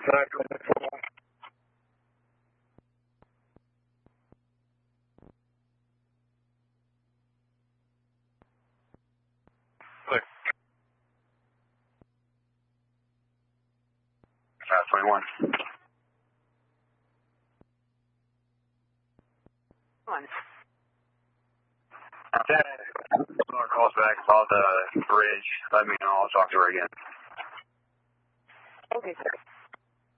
21. Someone calls back about the bridge. Let me know. I'll talk to her again. Okay, sir.